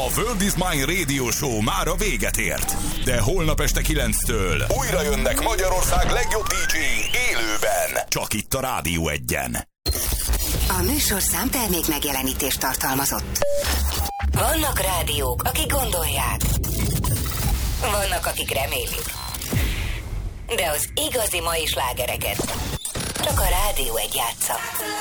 A World is Mine Radio Show már a véget ért. De holnap este 9-től újra jönnek Magyarország legjobb DJ-i élőben. Csak itt a Rádió Egyen. A műsorszám termék megjelenítést tartalmazott. Vannak rádiók, akik gondolják. Vannak, akik remélik. De az igazi mai slágereket csak a Rádió Egy játsza.